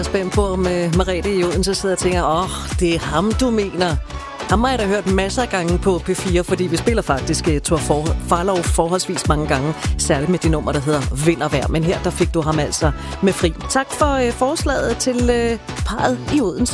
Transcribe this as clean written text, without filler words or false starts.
spændt på med Merete i Odense, sidder og tænker, det er ham, du mener. Ham har jeg da hørt masser af gange på P4, fordi vi spiller faktisk Thor Farlov forholdsvis mange gange, særligt med det nummer, der hedder Vind og Vejr. Men her, der fik du ham altså med fri. Tak for forslaget til parret i Odense.